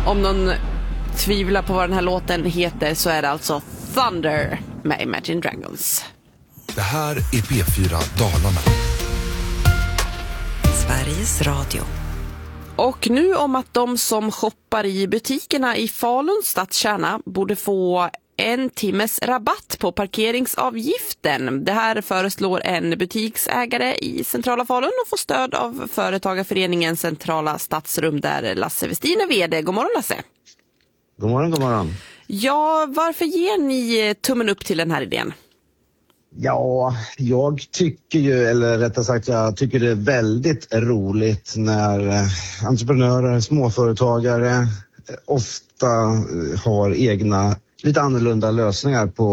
Om någon tvivlar på vad den här låten heter så är det alltså Thunder med Imagine Dragons. Det här är P4 Dalarna. Sveriges Radio. Och nu om att de som shoppar i butikerna i Faluns stadskärna borde få 1 timmes rabatt på parkeringsavgiften. Det här föreslår en butiksägare i centrala Falun och får stöd av Företagarföreningen Centrala Stadsrum där Lasse Westin är vd. God morgon Lasse. God morgon, god morgon. Ja, varför ger ni tummen upp till den här idén? Ja, jag tycker ju, eller rättare sagt jag tycker det är väldigt roligt när entreprenörer, småföretagare ofta har egna, lite annorlunda lösningar på